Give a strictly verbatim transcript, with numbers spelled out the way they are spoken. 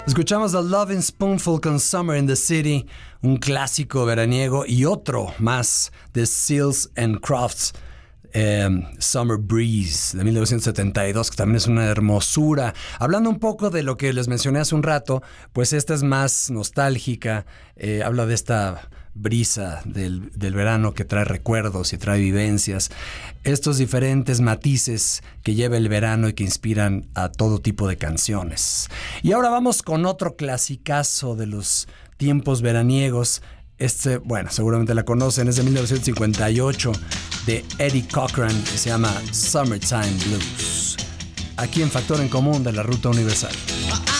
Escuchamos The Loving Spoonful con Summer in the City, un clásico veraniego, y otro más de Seals and Crofts, eh, Summer Breeze de mil novecientos setenta y dos, que también es una hermosura. Hablando un poco de lo que les mencioné hace un rato, pues esta es más nostálgica, eh, habla de esta brisa del, del verano que trae recuerdos y trae vivencias, estos diferentes matices que lleva el verano y que inspiran a todo tipo de canciones. Y ahora vamos con otro clasicazo de los tiempos veraniegos. Este, bueno, seguramente la conocen, es de mil novecientos cincuenta y ocho, de Eddie Cochran, que se llama Summertime Blues, aquí en Factor en Común de la Ruta Universal.